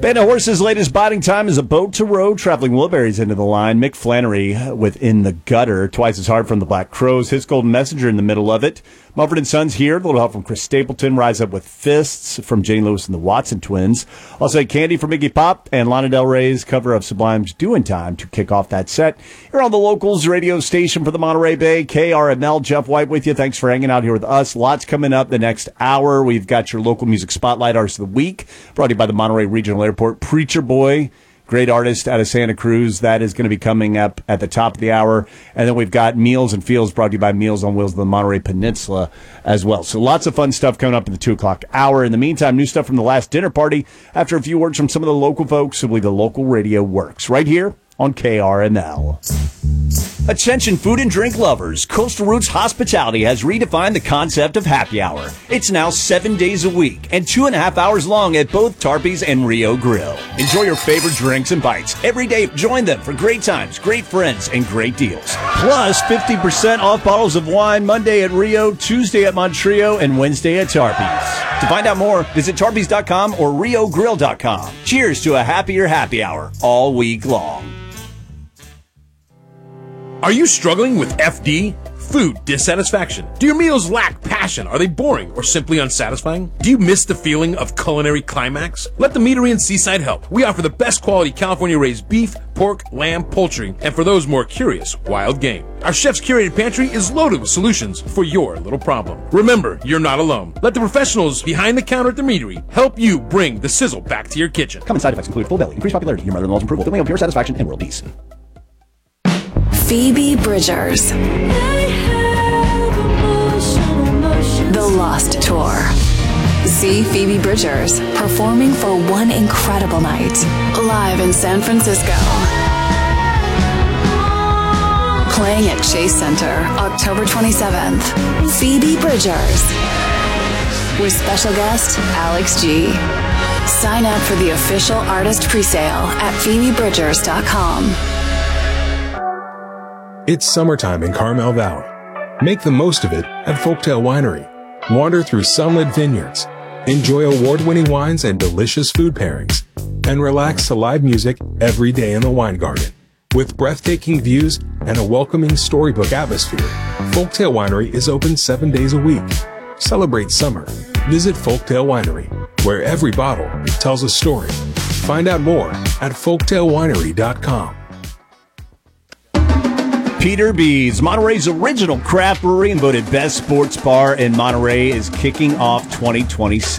Band of Horses' latest biting time is a boat to row, traveling Wilburys into the line. Mick Flannery within the gutter, twice as hard from the Black Crows. His Golden Messenger in the middle of it. Mumford & Sons here, a little help from Chris Stapleton. Rise Up with Fists from Jane Lewis and the Watson Twins. Also Candy from Iggy Pop and Lana Del Rey's cover of Sublime's Doing Time to kick off that set. Here on the Locals radio station for the Monterey Bay, KRML. Jeff White with you. Thanks for hanging out here with us. Lots coming up the next hour. We've got your local music spotlight artist of the week, brought to you by the Monterey Regional Airport. Preacher Boy, great artist out of Santa Cruz. That is going to be coming up at the top of the hour. And then we've got Meals and Feels, brought to you by Meals on Wheels of the Monterey Peninsula as well. So lots of fun stuff coming up in the 2 o'clock hour. In the meantime, new stuff from the last dinner party. After a few words from some of the local folks who believe the local radio works. Right here on KRNL. Attention food and drink lovers. Coastal Roots Hospitality has redefined the concept of happy hour. It's now 7 days a week and 2.5 hours long at both Tarpey's and Rio Grill. Enjoy your favorite drinks and bites every day. Join them for great times, great friends, and great deals. Plus 50% off bottles of wine Monday at Rio, Tuesday at Montreal, and Wednesday at Tarpey's. To find out more, visit tarpeys.com or riogrill.com. Cheers to a happier happy hour all week long. Are you struggling with FD? Food dissatisfaction? Do your meals lack passion? Are they boring or simply unsatisfying? Do you miss the feeling of culinary climax? Let the Meadery in Seaside help. We offer the best quality California-raised beef, pork, lamb, poultry, and for those more curious, wild game. Our chef's curated pantry is loaded with solutions for your little problem. Remember, you're not alone. Let the professionals behind the counter at the Meadery help you bring the sizzle back to your kitchen. Common side effects include full belly, increased popularity, your mother-in-law's approval, feeling of pure satisfaction, and world peace. Phoebe Bridgers. The Lost Tour. See Phoebe Bridgers performing for one incredible night, live in San Francisco. Playing at Chase Center, October 27th. Phoebe Bridgers. With special guest, Alex G. Sign up for the official artist presale at PhoebeBridgers.com. It's summertime in Carmel Valley. Make the most of it at Folktale Winery. Wander through sunlit vineyards, enjoy award-winning wines and delicious food pairings, and relax to live music every day in the wine garden. With breathtaking views and a welcoming storybook atmosphere, Folktale Winery is open 7 days a week. Celebrate summer. Visit Folktale Winery, where every bottle tells a story. Find out more at folktalewinery.com. Peter B's, Monterey's original craft brewery and voted best sports bar in Monterey, is kicking off 2026.